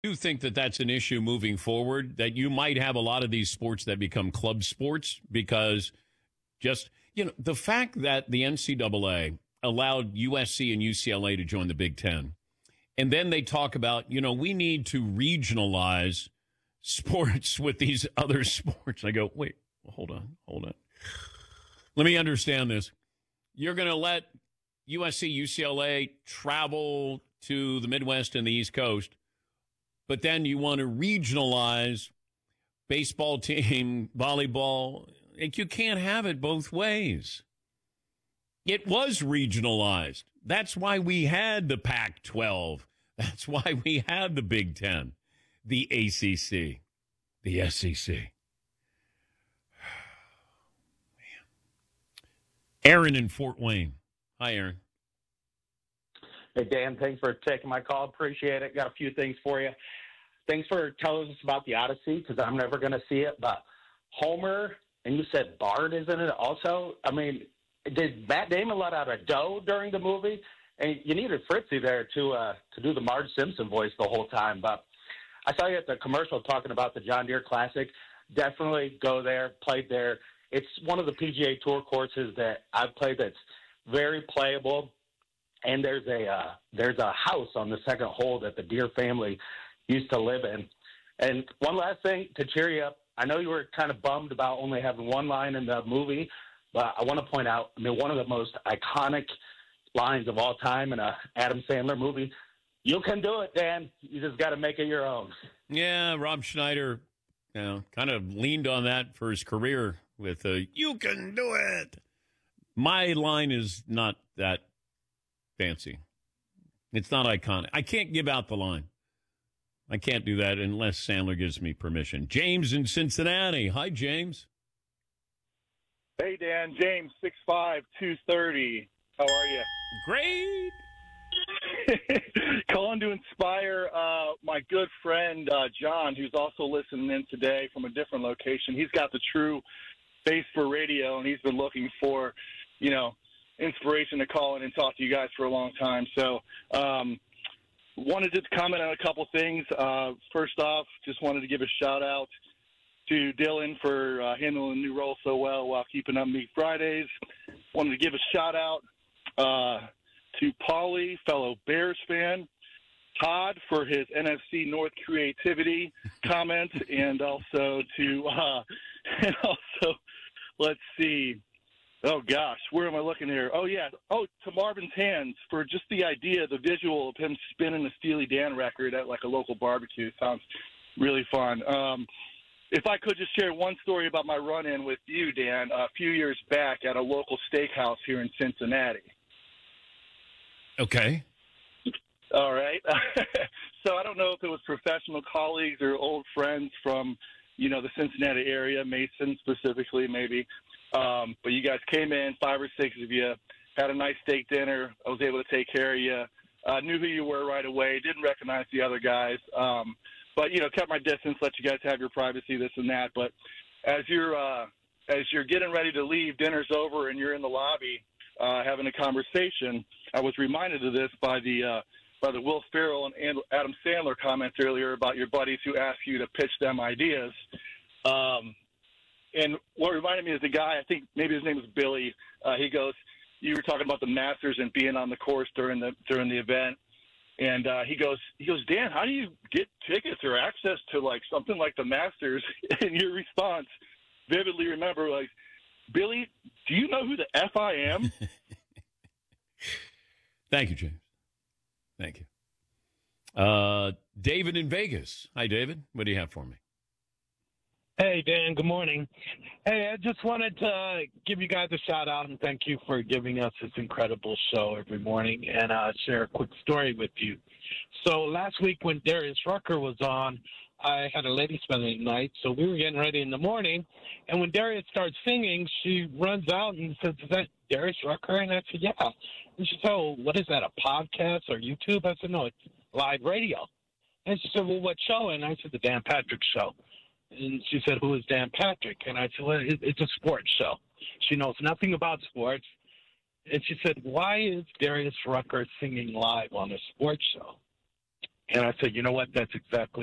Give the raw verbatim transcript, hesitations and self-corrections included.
do think that that's an issue moving forward, that you might have a lot of these sports that become club sports because just, you know, the fact that the N C double A allowed U S C and U C L A to join the Big Ten, and then they talk about, you know, we need to regionalize sports with these other sports. I go, wait, hold on, hold on. Let me understand this. You're going to let U S C, U C L A travel to the Midwest and the East Coast, but then you want to regionalize baseball team, volleyball. Like, you can't have it both ways. It was regionalized. That's why we had the Pac twelve. That's why we had the Big Ten, the A C C, the S E C. Aaron in Fort Wayne. Hi, Aaron. Hey, Dan, thanks for taking my call. Appreciate it. Got a few things for you. Thanks for telling us about the Odyssey, because I'm never going to see it. But Homer, and you said Bart is in it also. I mean, did Matt Damon let out a doe during the movie? And you needed Fritzy there to uh, to do the Marge Simpson voice the whole time. But I saw you at the commercial talking about the John Deere Classic. Definitely go there, played there. It's one of the P G A Tour courses that I've played that's very playable. And there's a uh, there's a house on the second hole that the Deere family used to live in. And one last thing to cheer you up. I know you were kind of bummed about only having one line in the movie, but I want to point out, I mean, one of the most iconic lines of all time in a Adam Sandler movie. You can do it, Dan. You just got to make it your own. Yeah, Rob Schneider, you know, kind of leaned on that for his career with uh, "You can do it." My line is not that fancy. It's not iconic. I can't give out the line. I can't do that unless Sandler gives me permission. James in Cincinnati. Hi, James. Hey, Dan. James, six five, two thirty. How are you? Great. Calling to inspire uh, my good friend, uh, John, who's also listening in today from a different location. He's got the true face for radio, and he's been looking for, you know, inspiration to call in and talk to you guys for a long time. So um, wanted to comment on a couple things. Uh, first off, just wanted to give a shout-out to Dylan for uh, handling the new role so well while keeping up Meat Fridays. Wanted to give a shout-out uh, to Paulie, fellow Bears fan, Todd for his N F C North creativity comments, and also to uh, and also let's see. Oh gosh, where am I looking here? Oh yeah, oh to Marvin's Hands for just the idea, the visual of him spinning the Steely Dan record at like a local barbecue. Sounds really fun. Um, if I could just share one story about my run-in with you, Dan, a few years back at a local steakhouse here in Cincinnati. Okay. All right. So I don't know if it was professional colleagues or old friends from, you know, the Cincinnati area, Mason specifically maybe. Um, but you guys came in, five or six of you, had a nice steak dinner. I was able to take care of you. Uh, knew who you were right away. Didn't recognize the other guys. Um, but, you know, kept my distance, let you guys have your privacy, this and that. But as you're, uh, as you're getting ready to leave, dinner's over, and you're in the lobby uh, having a conversation, I was reminded of this by the uh, by the Will Ferrell and Adam Sandler comments earlier about your buddies who ask you to pitch them ideas. Um, and what reminded me is the guy, I think maybe his name was Billy. Uh, he goes, you were talking about the Masters and being on the course during the during the event. And uh, he goes, he goes, Dan, how do you get tickets or access to like something like the Masters? And your response, vividly remember, like, Billy, do you know who the F I am? Thank you, James. Thank you. Uh, David in Vegas. Hi, David. What do you have for me? Hey, Dan. Good morning. Hey, I just wanted to give you guys a shout out and thank you for giving us this incredible show every morning, and uh, share a quick story with you. So last week when Darius Rucker was on, I had a lady spending the night, so we were getting ready in the morning, and when Darius starts singing, she runs out and says, is that Darius Rucker? And I said, yeah. And she said, oh, what is that, a podcast or YouTube? I said, no, it's live radio. And she said, well, what show? And I said, the Dan Patrick Show. And she said, who is Dan Patrick? And I said, well, it's a sports show. She knows nothing about sports. And she said, why is Darius Rucker singing live on a sports show? And I said, you know what? That's exactly